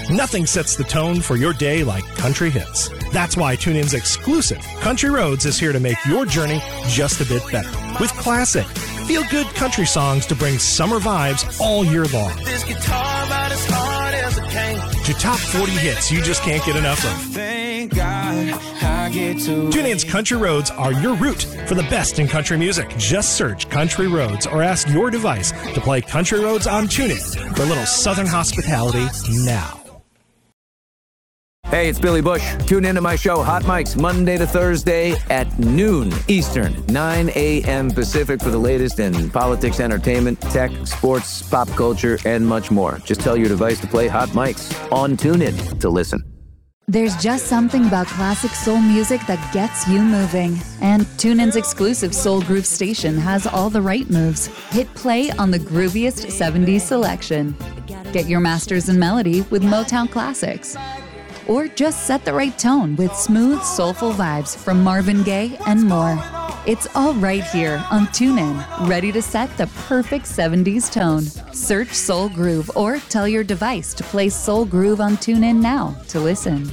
Nothing sets the tone for your day like country hits. That's why TuneIn's exclusive Country Roads is here to make your journey just a bit better. With classic, feel-good country songs to bring summer vibes all year long. This guitar about as hard as it came. To top 40 hits you just can't get enough of. Thank God I get to. TuneIn's Country Roads are your route for the best in country music. Just search Country Roads or ask your device to play Country Roads on TuneIn for a little Southern hospitality now. Hey, it's Billy Bush. Tune into my show, Hot Mics, Monday to Thursday at noon Eastern, 9 a.m. Pacific for the latest in politics, entertainment, tech, sports, pop culture, and much more. Just tell your device to play Hot Mics on TuneIn to listen. There's just something about classic soul music that gets you moving. And TuneIn's exclusive Soul Groove station has all the right moves. Hit play on the grooviest 70s selection. Get your masters in melody with Motown classics. Or just set the right tone with smooth, soulful vibes from Marvin Gaye and more. It's all right here on TuneIn, ready to set the perfect 70s tone. Search Soul Groove or tell your device to play Soul Groove on TuneIn now to listen.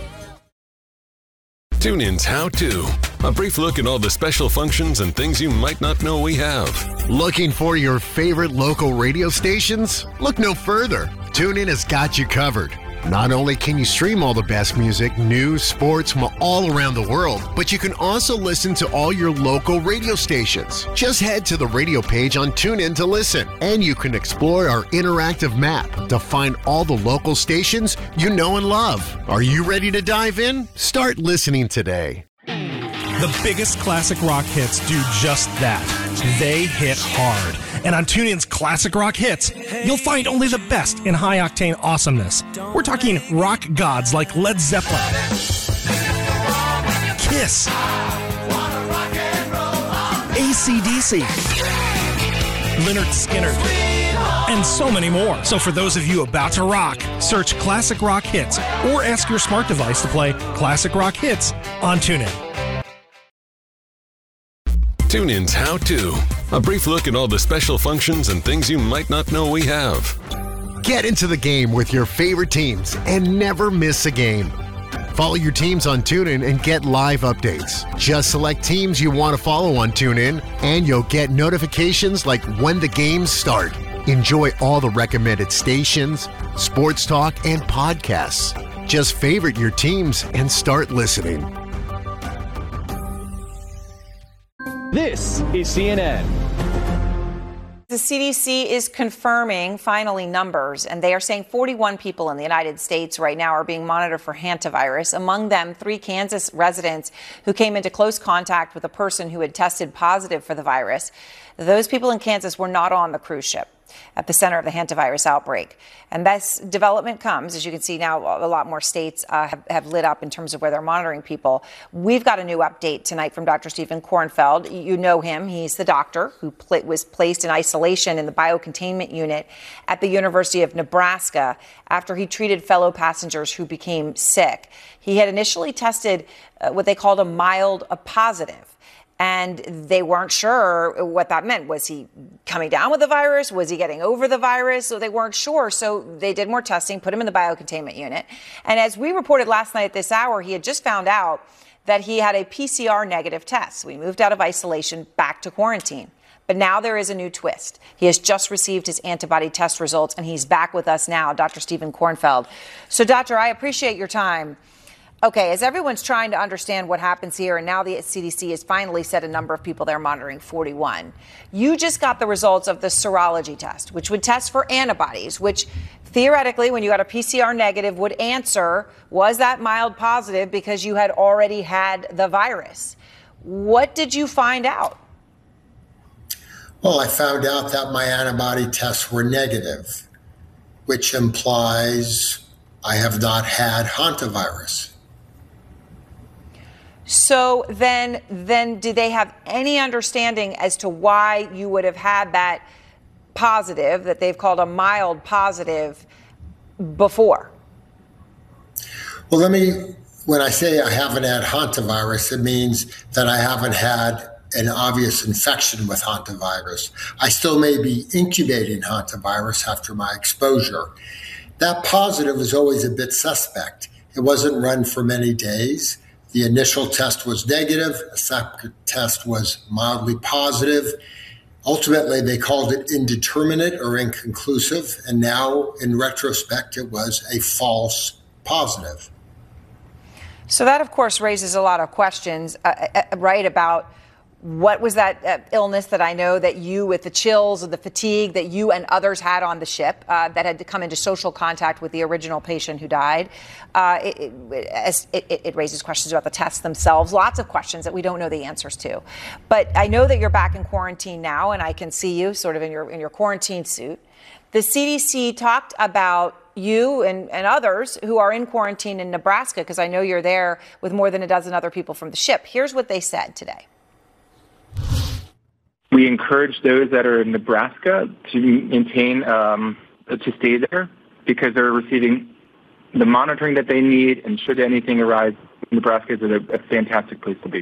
TuneIn's How To. A brief look at all the special functions and things you might not know we have. Looking for your favorite local radio stations? Look no further. TuneIn has got you covered. Not only can you stream all the best music, news, sports from all around the world, but you can also listen to all your local radio stations. Just head to the radio page on TuneIn to listen, and you can explore our interactive map to find all the local stations you know and love. Are you ready to dive in? Start listening today. The biggest classic rock hits do just that. They hit hard. And on TuneIn's Classic Rock Hits, you'll find only the best in high-octane awesomeness. We're talking rock gods like Led Zeppelin, Kiss, AC/DC, Lynyrd Skynyrd, and so many more. So for those of you about to rock, search Classic Rock Hits or ask your smart device to play Classic Rock Hits on TuneIn. TuneIn's How To. A brief look at all the special functions and things you might not know we have. Get into the game with your favorite teams and never miss a game. Follow your teams on TuneIn and get live updates. Just select teams you want to follow on TuneIn, and you'll get notifications like when the games start. Enjoy all the recommended stations, sports talk, and podcasts. Just favorite your teams and start listening. This is CNN. The CDC is confirming, finally, numbers, and they are saying 41 people in the United States right now are being monitored for hantavirus. Among them, 3 Kansas residents who came into close contact with a person who had tested positive for the virus. Those people in Kansas were not on the cruise ship at the center of the hantavirus outbreak. And this development comes, as you can see now, a lot more states have lit up in terms of where they're monitoring people. We've got a new update tonight from Dr. Stephen Kornfeld. You know him. He's the doctor who was placed in isolation in the biocontainment unit at the University of Nebraska after he treated fellow passengers who became sick. He had initially tested what they called a positive. And they weren't sure what that meant. Was he coming down with the virus? Was he getting over the virus? So they weren't sure. So they did more testing, put him in the biocontainment unit. And as we reported last night at this hour, he had just found out that he had a PCR negative test. So he moved out of isolation back to quarantine. But now there is a new twist. He has just received his antibody test results, and he's back with us now, Dr. Stephen Kornfeld. So, Doctor, I appreciate your time. Okay, as everyone's trying to understand what happens here, and now the CDC has finally set a number of people they're monitoring, 41. You just got the results of the serology test, which would test for antibodies, which theoretically, when you got a PCR negative, would answer, was that mild positive because you had already had the virus? What did you find out? Well, I found out that my antibody tests were negative, which implies I have not had hantavirus. So then do they have any understanding as to why you would have had that positive that they've called a mild positive before? Well, when I say I haven't had hantavirus, it means that I haven't had an obvious infection with hantavirus. I still may be incubating hantavirus after my exposure. That positive was always a bit suspect. It wasn't run for many days. The initial test was negative. A second test was mildly positive. Ultimately, they called it indeterminate or inconclusive. And now, in retrospect, it was a false positive. So that, of course, raises a lot of questions, right, about what was that illness that I know that you, with the chills or the fatigue that you and others had on the ship that had to come into social contact with the original patient who died. It raises questions about the tests themselves, lots of questions that we don't know the answers to. But I know that you're back in quarantine now, and I can see you sort of in your quarantine suit. The CDC talked about you and others who are in quarantine in Nebraska, because I know you're there with more than a dozen other people from the ship. Here's what they said today. We encourage those that are in Nebraska to maintain, to stay there because they're receiving the monitoring that they need, and should anything arise, Nebraska is a fantastic place to be.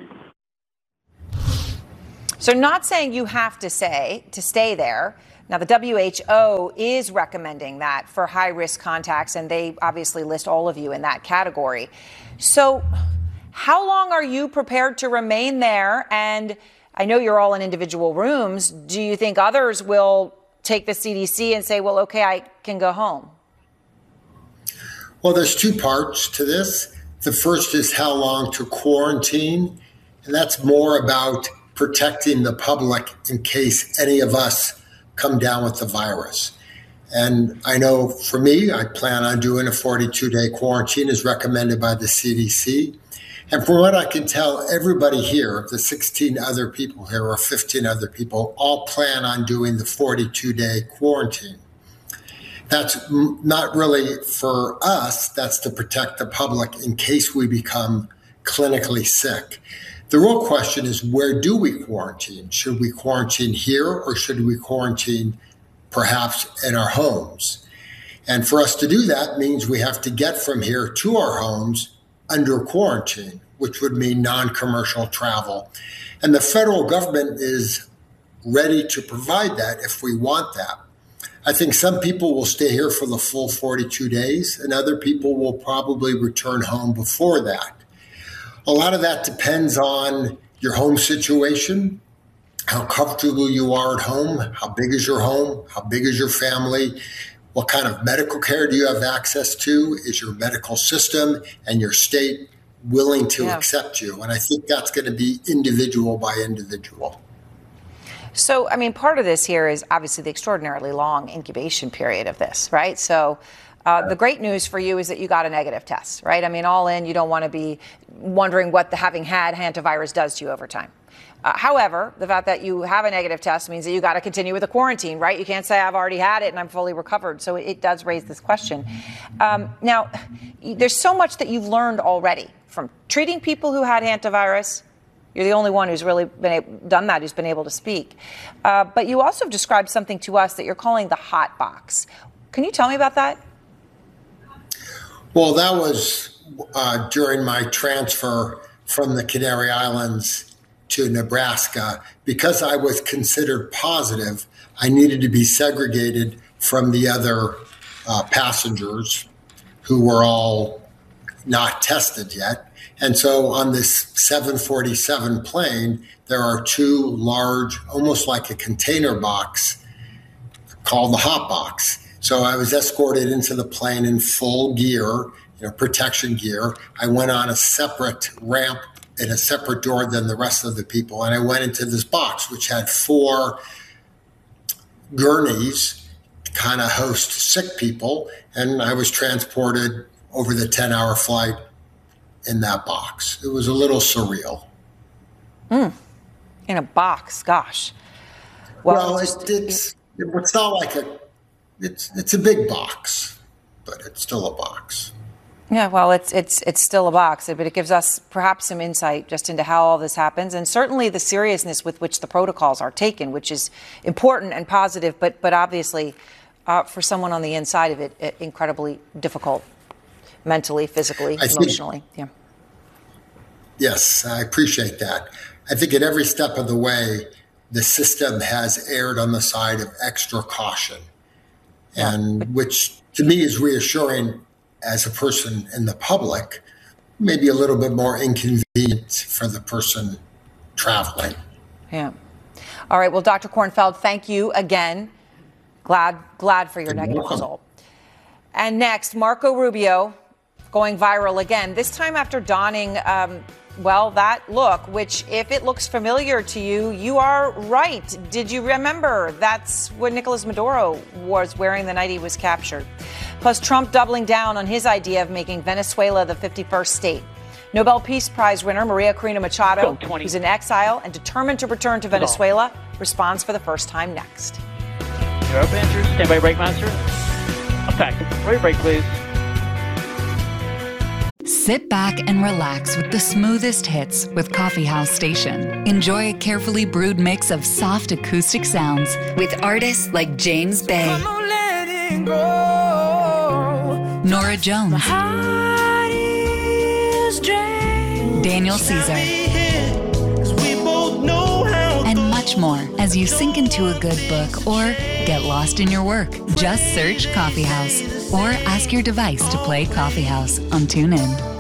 So not saying you have to stay there. Now, the WHO is recommending that for high-risk contacts, and they obviously list all of you in that category. So how long are you prepared to remain there? And I know you're all in individual rooms. Do you think others will take the CDC and say, well, okay, I can go home? Well, there's two parts to this. The first is how long to quarantine, and that's more about protecting the public in case any of us come down with the virus. And I know for me, I plan on doing a 42-day quarantine as recommended by the CDC. And from what I can tell, everybody here, the 16 other people here or 15 other people, all plan on doing the 42-day quarantine. That's not really for us. That's to protect the public in case we become clinically sick. The real question is, where do we quarantine? Should we quarantine here, or should we quarantine perhaps in our homes? And for us to do that means we have to get from here to our homes under quarantine, which would mean non-commercial travel. And the federal government is ready to provide that if we want that. I think some people will stay here for the full 42 days, and other people will probably return home before that. A lot of that depends on your home situation, how comfortable you are at home, how big is your home, how big is your family, what kind of medical care do you have access to, is your medical system and your state willing to accept you? And I think that's going to be individual by individual. So, I mean, part of this here is obviously the extraordinarily long incubation period of this, right? So the great news for you is that you got a negative test, right? I mean, all in, you don't want to be wondering what the having had hantavirus does to you over time. However, the fact that you have a negative test means that you got to continue with the quarantine, right? You can't say I've already had it and I'm fully recovered. So it does raise this question. Now, there's so much that you've learned already from treating people who had hantavirus. You're the only one who's really done that, who's been able to speak. But you also have described something to us that you're calling the hot box. Can you tell me about that? Well, that was during my transfer from the Canary Islands to Nebraska. Because I was considered positive, I needed to be segregated from the other passengers who were all not tested yet. And so on this 747 plane, there are two large, almost like a container box called the hot box. So I was escorted into the plane in full gear, protection gear. I went on a separate ramp in a separate door than the rest of the people. And I went into this box, which had 4 gurneys to kind of host sick people. And I was transported over the 10-hour flight in that box. It was a little surreal. In a box, gosh. Well, it's not like it's a big box, but it's still a box. Yeah, well, it's still a box, but it gives us perhaps some insight just into how all this happens, and certainly the seriousness with which the protocols are taken, which is important and positive, but obviously for someone on the inside of it, incredibly difficult. Mentally, physically, emotionally. Yes, I appreciate that. I think at every step of the way, the system has erred on the side of extra caution, and which to me is reassuring as a person in the public, maybe a little bit more inconvenient for the person traveling. Yeah. All right. Well, Dr. Kornfeld, thank you again. Glad for your negative result. And next, Marco Rubio going viral again, this time after donning, that look, which if it looks familiar to you, you are right. Did you remember that's what Nicolas Maduro was wearing the night he was captured? Plus, Trump doubling down on his idea of making Venezuela the 51st state. Nobel Peace Prize winner Maria Corina Machado, who's in exile and determined to return to Venezuela, responds for the first time next. You're up, Andrew. Stand by, brake master. Okay. Ready, brake, please. Sit back and relax with the smoothest hits with Coffee House Station. Enjoy a carefully brewed mix of soft acoustic sounds with artists like James Bay, Nora Jones, Daniel Caesar, and much more as you sink into a good book or get lost in your work. Just search Coffee House or ask your device to play Coffee House on TuneIn.